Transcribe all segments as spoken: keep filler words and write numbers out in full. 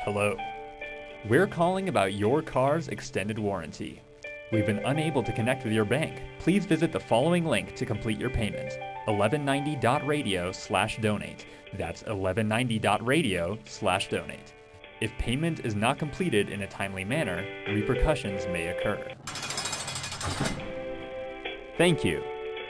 Hello. We're calling about your car's extended warranty. We've been unable to connect with your bank. Please visit the following link to complete your payment. eleven ninety dot radio slash donate. That's eleven ninety dot radio slash donate. If payment is not completed in a timely manner, repercussions may occur. Thank you.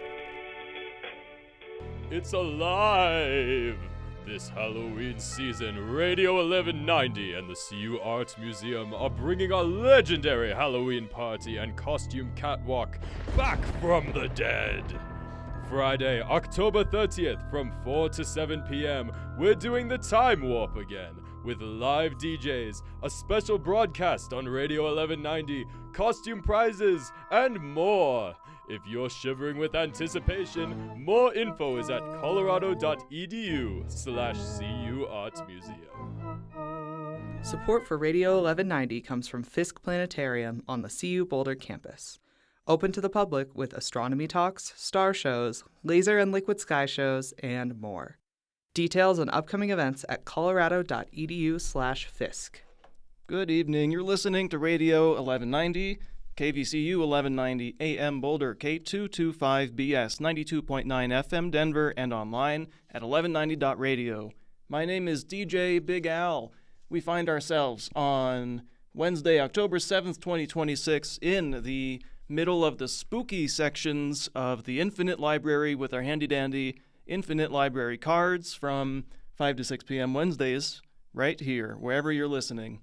It's alive! This Halloween season, Radio eleven ninety and the C U Arts Museum are bringing a legendary Halloween party and costume catwalk back from the dead. Friday, October thirtieth from four to seven p.m., we're doing the Time Warp again, with live D Js, a special broadcast on Radio eleven ninety, costume prizes, and more. If you're shivering with anticipation, more info is at colorado.edu slash CU Arts Museum. Support for Radio eleven ninety comes from Fisk Planetarium on the C U Boulder campus. Open to the public with astronomy talks, star shows, laser and liquid sky shows, and more. Details on upcoming events at colorado.edu slash Fisk. Good evening. You're listening to Radio eleven ninety, K V C U eleven ninety A M Boulder, K two twenty-five B S, ninety-two point nine F M Denver, and online at eleven ninety dot radio. My name is D J Big Al. We find ourselves on Wednesday, October seventh, twenty twenty-six, in the middle of the spooky sections of the Infinite Library with our handy-dandy Infinite Library cards from five to six p.m. Wednesdays, right here, wherever you're listening.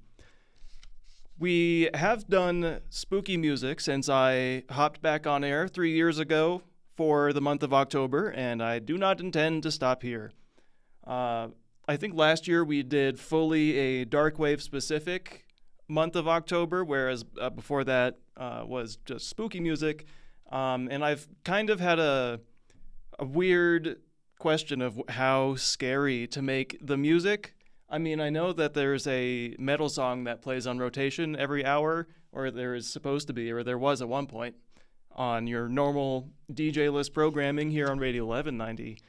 We have done spooky music since I hopped back on air three years ago for the month of October, and I do not intend to stop here. Uh, I think last year we did fully a Darkwave specific month of October, whereas uh, before that uh, was just spooky music. Um, and I've kind of had a, a weird question of how scary to make the music. I mean, I know that there's a metal song that plays on rotation every hour, or there is supposed to be, or there was at one point, on your normal D J list programming here on Radio eleven ninety.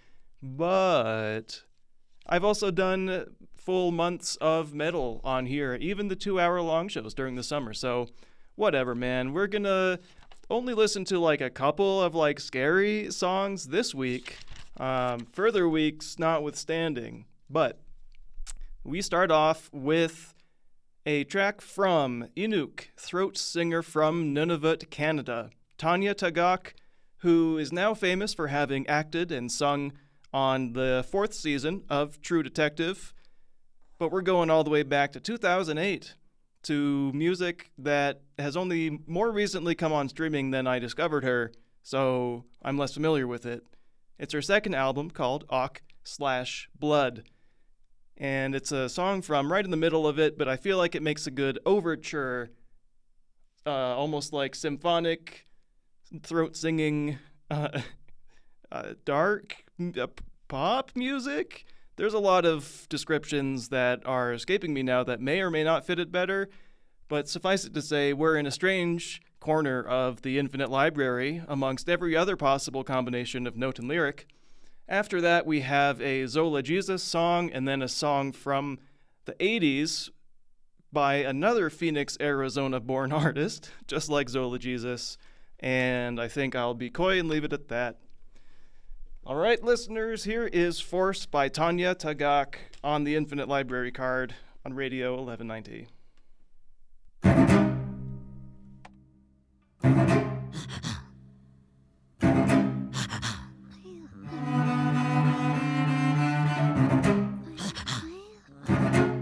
But I've also done full months of metal on here, even the two-hour-long shows during the summer. So whatever, man. We're going to only listen to like a couple of like scary songs this week, um, further weeks notwithstanding. But we start off with a track from Inuk, throat singer from Nunavut, Canada, Tanya Tagaq, who is now famous for having acted and sung on the fourth season of True Detective. But we're going all the way back to two thousand eight to music that has only more recently come on streaming than I discovered her, so I'm less familiar with it. It's her second album called Awk slash Blood. And it's a song from right in the middle of it, but I feel like it makes a good overture, uh, almost like symphonic, throat singing, uh, uh, dark uh, pop music. There's a lot of descriptions that are escaping me now that may or may not fit it better, but suffice it to say, we're in a strange corner of the Infinite Library amongst every other possible combination of note and lyric. After that, we have a Zola Jesus song, and then a song from the eighties by another Phoenix, Arizona-born artist, just like Zola Jesus, and I think I'll be coy and leave it at that. All right, listeners, here is Force by Tanya Tagaq on the Infinite Library card on Radio eleven ninety.